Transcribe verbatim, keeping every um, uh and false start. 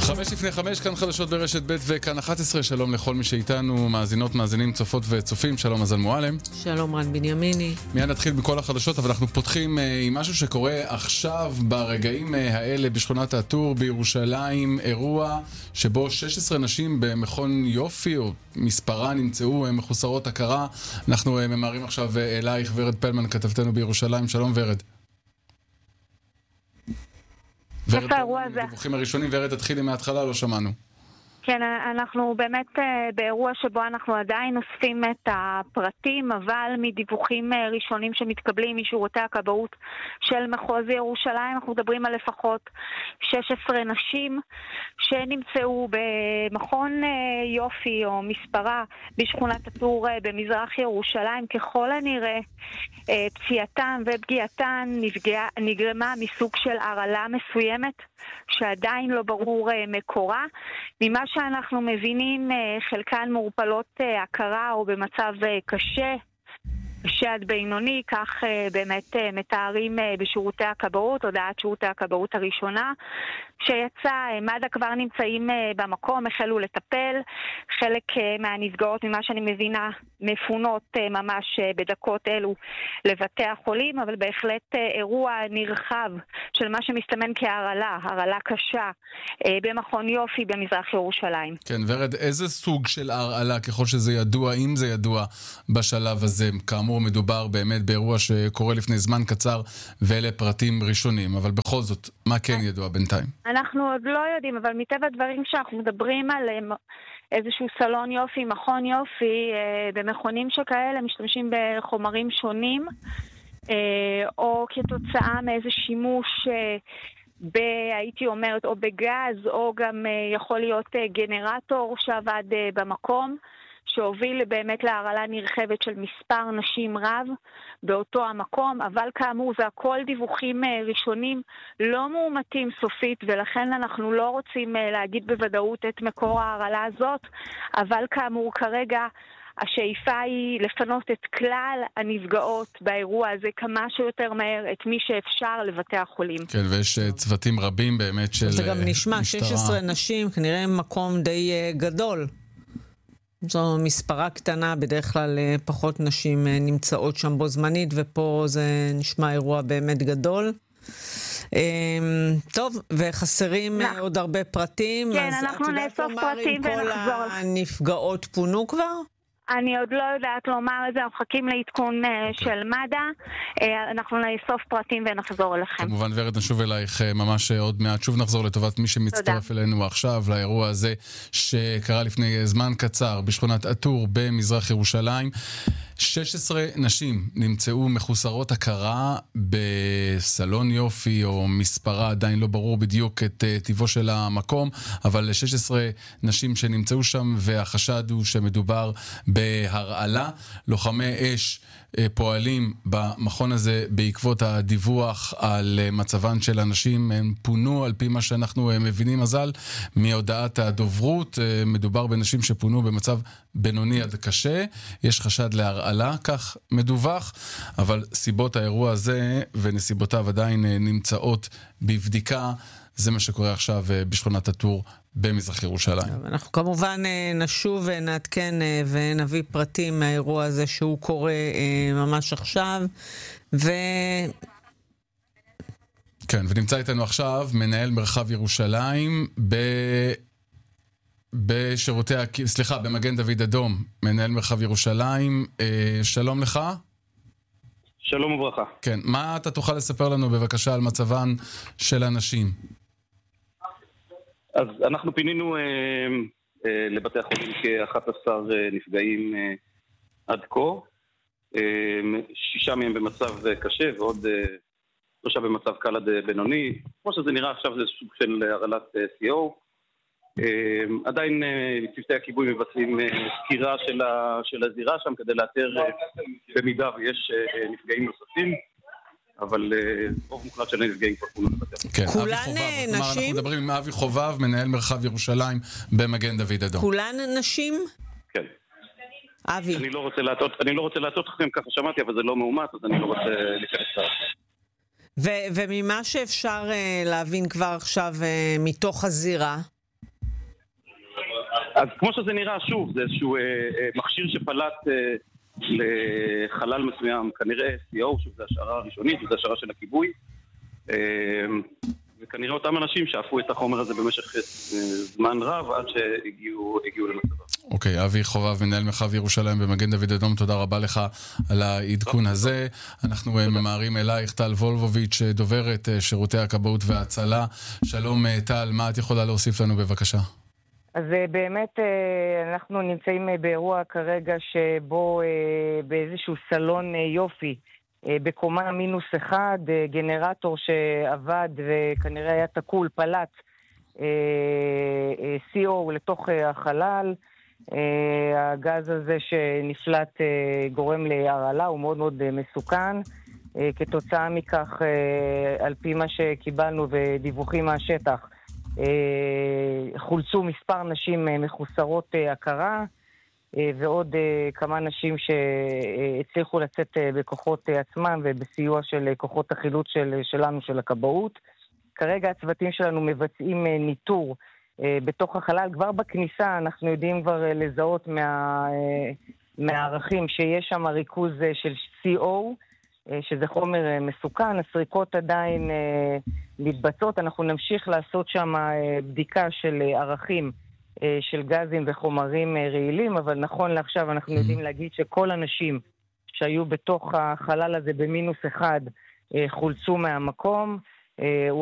חמש לפני חמש, כאן חדשות ברשת ב' וכאן אחת עשרה. שלום לכל מי שאיתנו, מאזינות, מאזינים, צופות וצופים. שלום מזל מועלם. שלום רן בנימיני. מיד נתחיל בכל החדשות, אבל אנחנו פותחים עם משהו שקורה עכשיו ברגעים האלה בשכונת הטור בירושלים. אירוע שבו שש עשרה נשים במכון יופי או מספרה נמצאו מחוסרות הכרה. אנחנו ממהרים עכשיו אלייך, ורד פלמן, כתבתנו בירושלים. שלום ורד. ורד, דיווחים הראשונים. ורד, תתחילי מההתחלה, לא שמענו. כן, אנחנו באמת באירוע שבו אנחנו עדיין אוספים את הפרטים, אבל מדיווחים ראשונים שמתקבלים משירותי הכבאות של מחוז ירושלים, אנחנו מדברים על לפחות שש עשרה נשים שנמצאו במכון יופי או מספרה בשכונת הטור במזרח ירושלים. ככל הנראה פציעתן ופגיעתן נפגעה, נגרמה מסוג של הרעלה מסוימת שעדיין לא ברור מקורה. ממה שאנחנו מבינים, חלקן מעורפלות הכרה או במצב קשה, קשה עד בינוני, כך באמת מתארים בשירותי הכבאות, הודעת שירותי הכבאות הראשונה שיצא. מד"א כבר נמצאים במקום, החלו לטפל. חלק מהנפגעות, ממה שאני מבינה, מפונות ממש בדקות אלו לבתי החולים, אבל בהחלט אירוע נרחב של מה שמסתמן כהרעלה, הרעלה קשה במכון יופי במזרח ירושלים. כן, ורד, איזה סוג של הרעלה, ככל שזה ידוע, אם זה ידוע בשלב הזה? כאמור, מדובר באמת באירוע שקורה לפני זמן קצר, ואלה פרטים ראשונים, אבל בכל זאת, מה כן ידוע בינתיים? אנחנו עוד לא יודעים, אבל מטבע דברים שאנחנו מדברים על איזשהו סלון יופי, מכון יופי, במכונים שכאלה משתמשים בחומרים שונים, או כתוצאה מאיזה שימוש ב, הייתי אומרת, או בגז, או גם יכול להיות גנרטור שעבד במקום, שהוביל באמת להרעלה נרחבת של מספר נשים רב באותו המקום, אבל כאמור זה הכל דיווחים ראשונים לא מאומתים סופית, ולכן אנחנו לא רוצים להגיד בוודאות את מקור ההרעלה הזאת, אבל כאמור כרגע השאיפה היא לפנות את כלל הנפגעות באירוע הזה כמה שיותר מהר, את מי שאפשר לבתי החולים. כן, ויש צוותים רבים באמת של משטרה. זה גם נשמע, שש עשרה נשים, כנראה מקום די גדול. זו מספרה קטנה, בדרך כלל פחות נשים נמצאות שם בו זמנית, ופה זה נשמע אירוע באמת גדול. טוב, וחסרים עוד הרבה פרטים. כן, אנחנו נאסוף פרטים ונחזור. כל הנפגעות פונו כבר? אני עוד לא יודעת לומר את זה, אנחנו חכים לעדכון של מד"א, אנחנו נאסוף פרטים ונחזור אליכם. כמובן ורד, נשוב אלייך ממש עוד מעט, שוב נחזור לטובת מי שמצטרף אלינו עכשיו, לאירוע הזה שקרה לפני זמן קצר בשכונת הטור במזרח ירושלים. שש עשרה נשים נמצאו מחוסרות הכרה בסלון יופי או מספרה, עדיין לא ברור בדיוק את טיבו של המקום, אבל שש עשרה נשים שנמצאו שם, והחשד הוא שמדובר בהרעלה. לוחמי אש פועלים במכון הזה בעקבות הדיווח על מצבן של אנשים. הם פונו על פי מה שאנחנו מבינים מזל מהודעת הדוברות. מדובר בנשים שפונו במצב בינוני עד קשה. יש חשד להרעלה, כך מדווח, אבל סיבות האירוע הזה ונסיבותיו עדיין נמצאות בבדיקה. זה מה שקורה עכשיו בשכונת הטור במזרח ירושלים. אנחנו כמובן נשוב ונעדכן ונביא פרטים מהאירוע הזה שהוא קורה ממש עכשיו. ו... כן, ונמצא איתנו עכשיו מנהל מרחב ירושלים ב... בשירותי, סליחה, במגן דוד אדום, מנהל מרחב ירושלים. שלום לך. שלום וברכה. כן, מה אתה תוכל לספר לנו בבקשה על מצבן של אנשים? אז אנחנו פינינו אה, אה, לבתי החולים כ-אחד עשר נפגעים אה, עד כה, אה, שישה מהם במצב קשה ועוד אה, שלושה במצב קל עד בינוני. כמו שזה נראה עכשיו זה סוג של הרעלת סי או. אה, עדיין אה, צוותי הכיבוי מבצעים אה, סקירה של, ה, של הזירה שם כדי לאתר אה, במידה ויש אה, נפגעים נוספים. אבל רוב מוחלט של הנפגעים כבר כולנו בבתי. כן, כולן נשים? אנחנו מדברים עם אבי חובב, מנהל מרחב ירושלים במגן דוד אדום. כולן נשים? כן. אבי. אני לא רוצה להטעות, אני לא רוצה להטעות לכם, ככה שמעתי, אבל זה לא מאומת, אז אני לא רוצה להיכנס לזה. וממה שאפשר להבין כבר עכשיו מתוך הזירה, אז כמו שזה נראה, שוב, זה איזשהו אה, אה, מכשיר שפלט אה, לחלל מסוים, כנראה סי או, שוב, זה השערה הראשונית, זה השערה של הכיבוי, אה, וכנראה אותם אנשים שאפו את החומר הזה במשך אה, זמן רב, עד שהגיעו למצב. אוקיי, אבי חורב, מנהל מרחב ירושלים במגן דוד אדום, תודה רבה לך על העדכון הזה. אנחנו ממהרים אלייך, טל וולבוביץ', דוברת שירותי הכבאות וההצלה. שלום טל, מה את יכולה להוסיף לנו בבקשה? אז באמת אנחנו נמצאים באירוע כרגע שבו באיזשהו סלון יופי, בקומה מינוס אחד, גנרטור שעבד וכנראה היה תקול, פלט סי או לתוך החלל. הגז הזה שנפלט גורם להרעלה, הוא מאוד מאוד מסוכן. כתוצאה מכך, על פי מה שקיבלנו ודיווחים מהשטח, חולצו מספר נשים מחוסרות הכרה, ועוד כמה נשים שהצליחו לצאת בכוחות עצמם ובסיוע של כוחות החילוץ של, שלנו, של הכבאות. כרגע הצוותים שלנו מבצעים ניטור בתוך החלל. כבר בכניסה אנחנו יודעים כבר לזהות מה, מהערכים שיש שם ריכוז של סי או, שזה חומר מסוכן. הסריקות עדיין מתבצעות. אנחנו נמשיך לעשות שם בדיקה של ערכים של גזים וחומרים רעילים, אבל נכון לעכשיו אנחנו יודעים להגיד שכל אנשים שהיו בתוך החלל הזה במינוס אחד חולצו מהמקום.